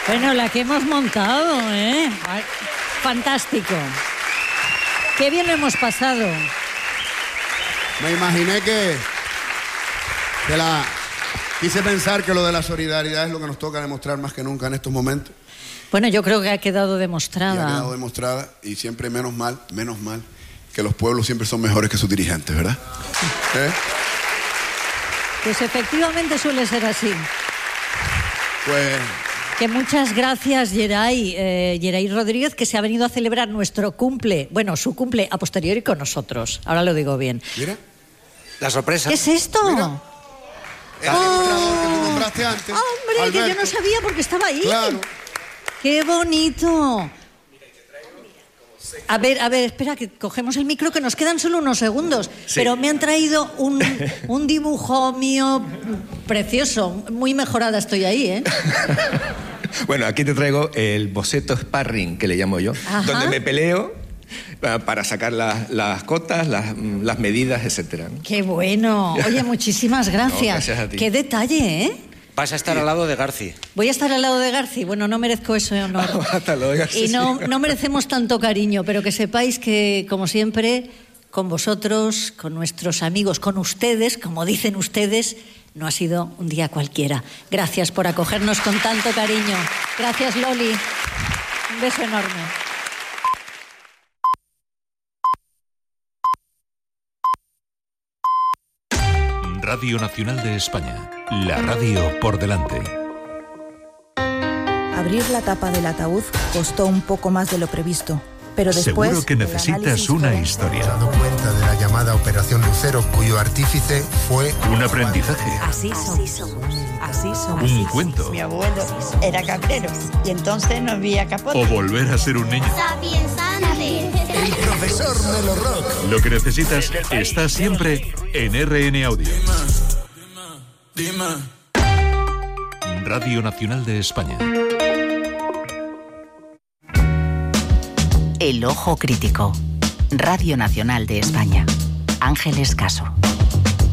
Bueno, la que hemos montado, ¿eh? Fantástico. Qué bien lo hemos pasado. Me imaginé que quise pensar que lo de la solidaridad es lo que nos toca demostrar más que nunca en estos momentos. Bueno, yo creo que ha quedado demostrada. Y ha quedado demostrada, y siempre menos mal, que los pueblos siempre son mejores que sus dirigentes, ¿verdad? Pues efectivamente suele ser así. Pues... Que muchas gracias, Geray Rodríguez, que se ha venido a celebrar nuestro cumple, bueno, su cumple a posteriori con nosotros. Ahora lo digo bien. Mira. La sorpresa. ¿Qué es esto? Mira. El ilustrador que tú nombraste antes. ¡Hombre, Alberto. que yo no sabía porque estaba ahí! Claro. ¡Qué bonito! A ver, espera, que cogemos el micro, que nos quedan solo unos segundos. Sí. Pero me han traído un dibujo mío precioso. Muy mejorada estoy ahí, ¿eh? Bueno, aquí te traigo el boceto sparring, que le llamo yo, donde me peleo para sacar las cotas, las medidas, etcétera, ¿no? ¡Qué bueno! Oye, muchísimas gracias. No, gracias a ti. ¡Qué detalle, eh! Vas a estar al lado de Garci. Voy a estar al lado de Garci. Bueno, no merezco ese honor. Hasta luego, Garci. Y no merecemos tanto cariño, pero que sepáis que, como siempre, con vosotros, con nuestros amigos, con ustedes, como dicen ustedes, no ha sido un día cualquiera. Gracias por acogernos con tanto cariño. Gracias, Loli. Un beso enorme. Radio Nacional de España. La radio por delante. Abrir la tapa del ataúd costó un poco más de lo previsto, pero después... Seguro que necesitas una historia. He dado cuenta de la llamada Operación Lucero, cuyo artífice fue... Un aprendizaje. Así somos. Un cuento. Mi abuelo era cabrero y entonces no había capote. O volver a ser un niño. El profesor Melo Rock. Lo que necesitas está siempre en RN Audio. Radio Nacional de España. El Ojo Crítico. Radio Nacional de España. Ángeles Caso.